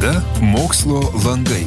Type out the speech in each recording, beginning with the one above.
Laida Mokslo langai.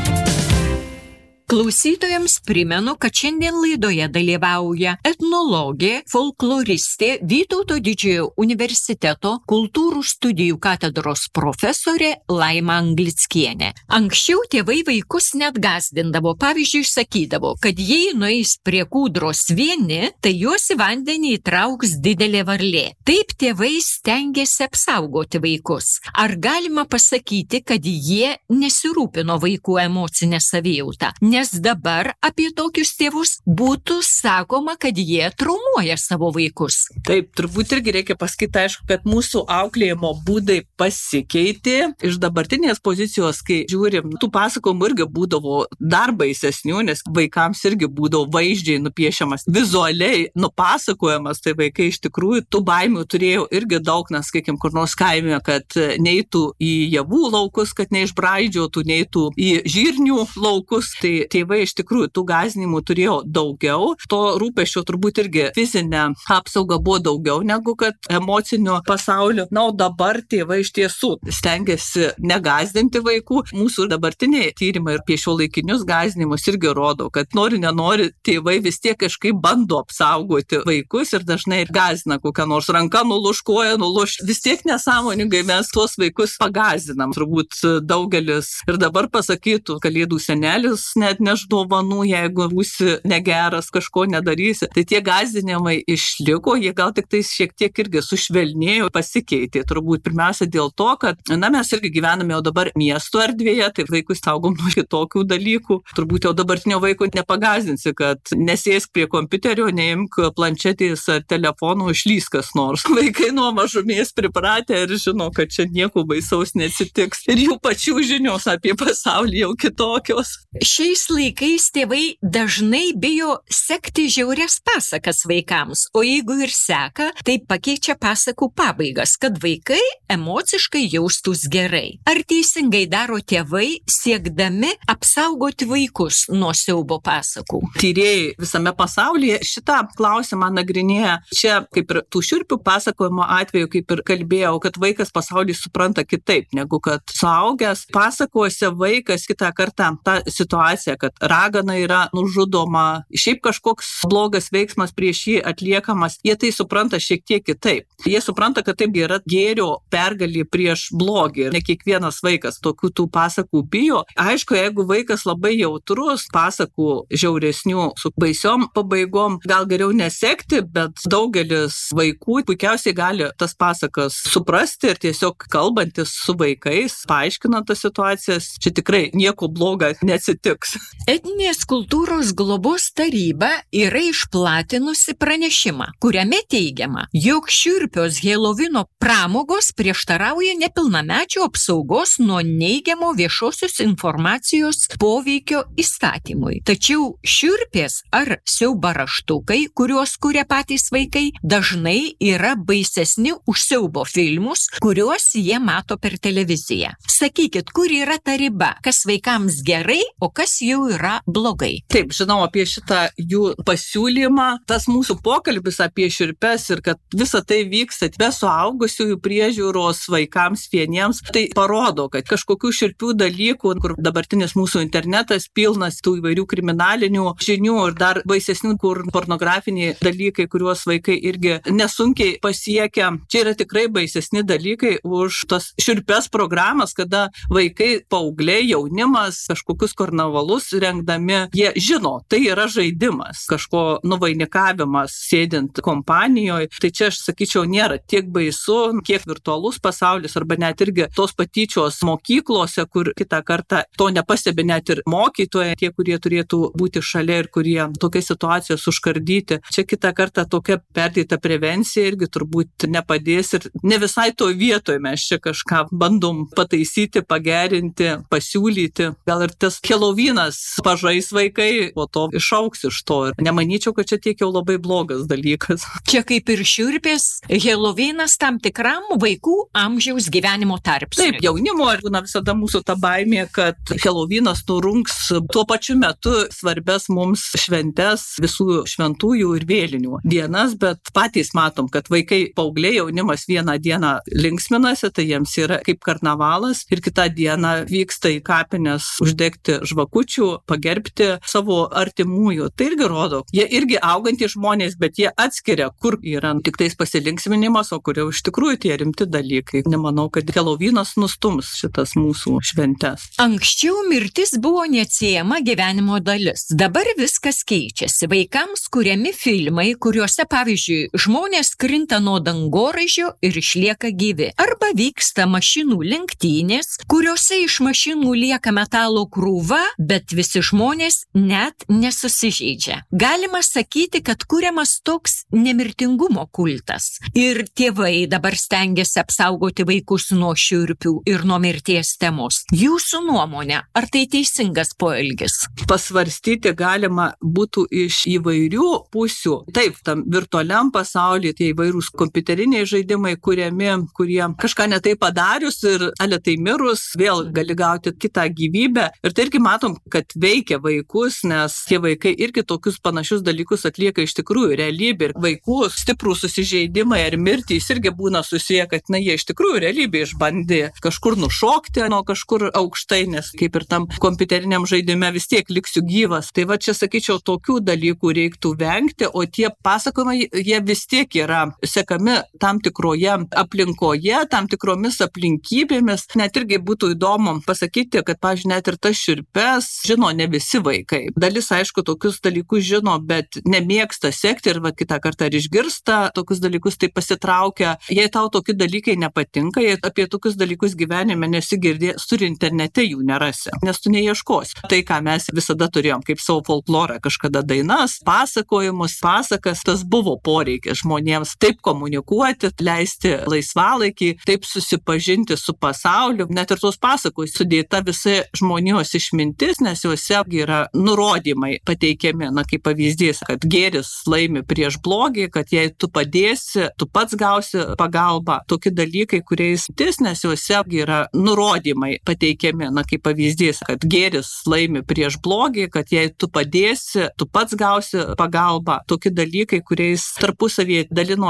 Klausytojams primenu, kad šiandien laidoje dalyvauja etnologė, folkloristė, Vytauto Didžiojo universiteto kultūrų studijų katedros profesorė Laima Anglickienė. Anksčiau tėvai vaikus net gąsdindavo, pavyzdžiui, sakydavo, kad jei nueis prie kūdros vieni, tai juos į vandenį įtrauks didelė varlė. Taip tėvai stengiasi apsaugoti vaikus. Ar galima pasakyti, kad jie nesirūpino vaikų emocinę savijautą? Nes dabar apie tokius tėvus būtų sakoma, kad jie traumuoja savo vaikus. Taip, turbūt irgi reikia pasakyti, aišku, kad mūsų auklėjimo būdai pasikeitė. Iš dabartinės pozicijos, kai žiūrim, tų pasakojimų irgi būdavo dar baisesnių, nes vaikams irgi būdavo vaizdžiai nupiešiamas, vizualiai nupasakojamas, tai vaikai iš tikrųjų tų baimių turėjo irgi daug, nes, sakykim, kur nors kaime, kad neitų į javų laukus, kad neišbraidžiotų, neitų į žirnių laukus, tai tėvai iš tikrųjų tų gąsdinimų turėjo daugiau, to rūpesčio turbūt irgi fizinė apsauga buvo daugiau negu kad emocinio pasaulio. Na, o dabar tėvai iš tiesų stengiasi negąsdinti vaikų. Mūsų dabartiniai tyrimai ir apie šiuolaikinius gąsdinimus irgi rodo, kad nenori, tėvai vis tiek kažkaip bando apsaugoti vaikus ir dažnai ir gąsdina, kokią nors ranką nuluš, koją nuluš. Vis tiek nesąmoningai mes tuos vaikus pagąsdinam. Turbūt daugelis ir dabar pasakytų, kalėdų senelis net neš dovanų, jeigu būsi negeras, kažko nedarysi. Tai tie gąsdinimai išliko, jie gal tik tai šiek tiek irgi sušvelnėjo, pasikeitė. Turbūt pirmiausia dėl to, kad mes irgi gyvename jau dabar miesto erdvėje, tai vaikus saugom nuo kitokių dalykų. Turbūt jau dabartinio vaiko nepagąsdinsi, kad nesėsk prie kompiuterio, neimk planšetės ar telefonų, išlys kas nors. Vaikai nuo mažumės pripratę ir žino, kad čia nieko baisaus neatsitiks. Ir jų pačių žinios apie pasaulį jau kitokios. Šiais laikais tėvai dažnai bijo sekti žiaurias pasakas vaikams, o jeigu ir seka, tai pakeičia pasakų pabaigas, kad vaikai emociškai jaustųs gerai. Ar teisingai daro tėvai, siekdami apsaugoti vaikus nuo siaubo pasakų? Tyrėjai visame pasaulyje šitą klausimą nagrinėja. Čia kaip ir tų šiurpių pasakojimo atveju, kaip ir kalbėjau, kad vaikas pasaulį supranta kitaip, negu kad suaugęs. Pasakose vaikas kitą kartą tą situaciją, kad ragana yra nužudoma, šiaip kažkoks blogas veiksmas prieš jį atliekamas, jie tai supranta šiek tiek kitaip. Jie supranta, kad taip yra gėrio pergalė prieš blogį. Ne kiekvienas vaikas tokių tų pasakų bijo. Aišku, jeigu vaikas labai jautrus, pasakų žiauresnių su baisiom pabaigom, gal geriau nesekti, bet daugelis vaikų puikiausiai gali tas pasakas suprasti ir tiesiog kalbantis su vaikais, paaiškinant tas situacijas, čia tikrai nieko bloga neatsitiks. Etninės kultūros globos taryba yra išplatinusi pranešimą, kuriame teigiama, jog šiurpios Helovino pramogos prieštarauja nepilnamečių apsaugos nuo neigiamo viešosios informacijos poveikio įstatymui. Tačiau šiurpės ar siaubo raštukai, kuriuos kuria patys vaikai, dažnai yra baisesni už siaubo filmus, kuriuos jie mato per televiziją. Sakykit, kur yra ta riba, kas vaikams gerai, o kas jau yra blogai? Taip, žinau apie šitą jų pasiūlymą. Tas mūsų pokalbis apie šiurpes ir kad visa tai vyksta be suaugusiųjų priežiūros vaikams vieniems, tai parodo, kad kažkokių šiurpių dalykų, kur dabartinis mūsų internetas pilnas tų įvairių kriminalinių žinių ir dar baisesnių, kur pornografiniai dalykai, kuriuos vaikai irgi nesunkiai pasiekia. Čia yra tikrai baisesni dalykai už tas šiurpes programas, kada vaikai, paaugliai, jaunimas, kažkokius karnavalus rengdami, jie žino, tai yra žaidimas, kažko nuvainikavimas sėdint kompanijoje. Tai čia aš sakyčiau nėra tiek baisu, kiek virtualus pasaulis arba net irgi tos patyčios mokyklose, kur kitą kartą to nepastebi net ir mokytojai, tie, kurie turėtų būti šalia ir kurie tokias situacijas užkardyti. Čia kitą kartą tokia perdėta prevencija irgi turbūt nepadės ir ne visai to vietoje mes čia kažką bandom pataisyti, pagerinti, pasiūlyti. Gal ir tas Helovynas nes pažais vaikai, po to išauks iš to. Ir nemanyčiau, kad čia tiek jau labai blogas dalykas. Čia kaip ir šiurpės, Helovynas tam tikram vaikų amžiaus gyvenimo tarpsniui. Taip, jaunimo būna visada mūsų ta baimė, kad Helovynas nurungs tuo pačiu metu svarbes mums šventes, visų šventųjų ir vėlinių dienas, bet patys matom, kad vaikai, paaugliai, jaunimas vieną dieną linksminasi, tai jiems yra kaip karnavalas ir kitą dieną vyksta į kapines uždegti žvakučių, pagerbti savo artimųjų. Tai irgi rodo, jie irgi augantys žmonės, bet jie atskiria, kur yra tik tais pasilinksminimas, o kur jau iš tikrųjų tie rimti dalykai. Nemanau, kad Helovynas nustums šitas mūsų šventes. Anksčiau mirtis buvo neatsiejama gyvenimo dalis. Dabar viskas keičiasi. Vaikams kuriami filmai, kuriuose, pavyzdžiui, žmonės krinta nuo dangoraižio ir išlieka gyvi. Arba vyksta mašinų lenktynės, kuriuose iš mašinų lieka metalo krūva, bet visi žmonės net nesusižeidžia. Galima sakyti, kad kuriamas toks nemirtingumo kultas. Ir tėvai dabar stengiasi apsaugoti vaikus nuo šiurpių ir nuo mirties temos. Jūsų nuomonė, ar tai teisingas poelgis? Pasvarstyti galima būtų iš įvairių pusių. Taip, tam virtualiam pasaulyje tie įvairūs kompiuteriniai žaidimai kuriami, kurie kažką netai padarius ir aletai mirus, vėl gali gauti kitą gyvybę. Ir tai irgi matom, kad veikia vaikus, nes tie vaikai irgi tokius panašius dalykus atlieka iš tikrųjų realybė. Ir vaikų stiprų susižeidimai ar mirtys irgi būna susiję, kad jie iš tikrųjų realybė išbandė kažkur nušokti nuo kažkur aukštai, nes kaip ir tam kompiuteriniam žaidime vis tiek liksiu gyvas. Tai va čia, sakyčiau, tokių dalykų reiktų vengti, o tie pasakojimai, jie vis tiek yra sekami tam tikroje aplinkoje, tam tikromis aplinkybėmis. Net irgi būtų įdomu pasakyti, kad, pavyzdžiui, net ir tas šiurpes žino ne visi vaikai. Dalis, aišku, tokius dalykus žino, bet nemėgsta sekti ir kitą kartą ir išgirsta tokius dalykus, tai pasitraukia. Jei tau tokie dalykai nepatinka, jei apie tokius dalykus gyvenime nesigirdės, turi internete jų nerasi, nes tu neieškosi. Tai, ką mes visada turėjom kaip savo folklorą, kažkada dainas, pasakojimus, pasakas, tas buvo poreikis žmonėms taip komunikuoti, leisti laisvalaikį, taip susipažinti su pasauliu. Net ir tos pasakos sudėta visa žmonijos išmintis, nes juose yra nurodymai pateikiami, kaip pavyzdys, kad gėris laimi prieš blogį, kad jei tu padėsi, tu pats gausi pagalbą. Tokie dalykai, kuriais nes juose yra nurodymai pateikiami, kaip pavyzdys, kad gėris laimi prieš blogį, kad jei tu padėsi, tu pats gausi pagalbą. Tokie dalykai, kuriais tarpusavyje dalino